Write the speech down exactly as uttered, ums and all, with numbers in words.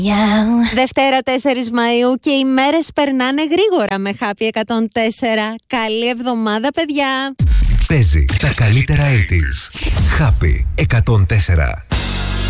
Yeah. Δευτέρα τέσσερις Μαΐου και οι μέρες περνάνε γρήγορα με Happy εκατόν τέσσερα. Καλή εβδομάδα, παιδιά. Παίζει τα καλύτερα ογδόντα. Happy εκατόν τέσσερα.